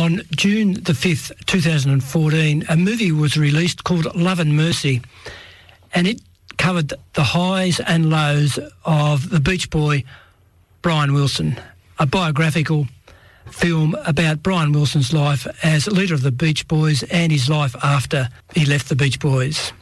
On June the 5th, 2014, a movie was released called Love and Mercy, and it covered the highs and lows of the Beach Boy, Brian Wilson, a biographical film about Brian Wilson's life as leader of the Beach Boys and his life after he left the Beach Boys.